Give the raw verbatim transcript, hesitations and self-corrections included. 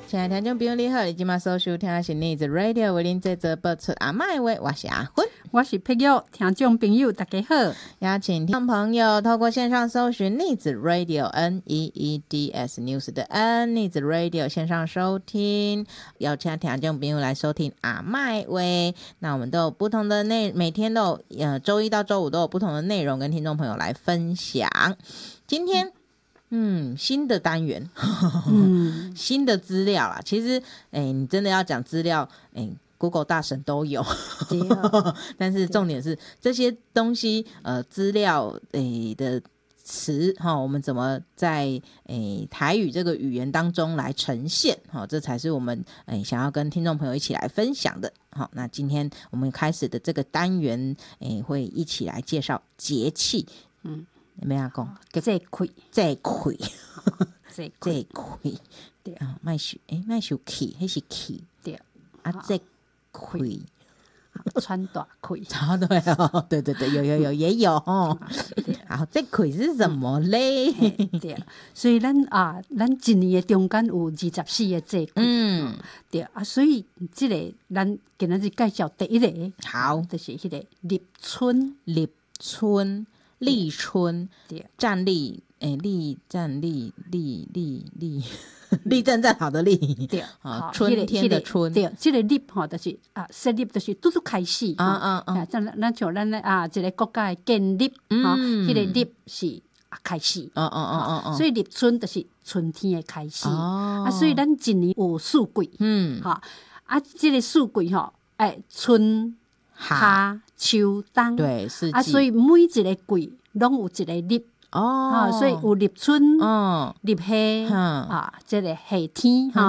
亲爱的听众朋友你好，你今晚所收听的是 Needs Radio 为您这则播出阿麦话，我是阿芬， 我是佩玉。听众朋友大家好， 邀请听众朋友透过线上搜寻 Needs Radio N E E D S News 的 N Needs Radio 线上收听，邀请听众朋友来收听阿麦话。那我们都有不同的内，每天都有呃周一到周五都有不同的内容跟听众朋友来分享。今天嗯，新的单元，嗯，新的资料啦。其实，哎、欸，你真的要讲资料，哎、欸、，Google 大神都有，但是重点是这些东西，呃，资料哎、欸、的词哈，我们怎么在哎、欸、台语这个语言当中来呈现？哈，这才是我们哎、欸、想要跟听众朋友一起来分享的。好，那今天我们开始的这个单元，哎、欸，会一起来介绍节气，嗯。咩啊讲？ 这气， 这气， 这这气，对啊，卖受诶，卖受气，迄是气， 对啊，这气， 穿大气， 啊，对哦，对对对，有有有也有哦。好，这气是什么嘞？ 对，所以咱啊，咱一年的中间有二十四个这气，嗯，对啊，所以这个咱今日介绍第一个， 好， 就是迄个立春， 立春。立春，站立，诶、欸，立站立立立立立正站好的立， 对， 啊，春天的春， 对，这个立吼就是啊，设立就是拄拄开始， 啊啊啊， 咱咱像咱啊，一个国家的建立，哈，迄个立是啊开始， 哦哦哦哦， 所以立春就是春天的开始，啊，所以咱一年有四季，嗯，哈，啊，这个四季吼，哎，春。夏秋冬， 对，四季啊，所以每一个季拢有一个立哦，所以有立春，哦，立夏，啊，这个夏天，哈。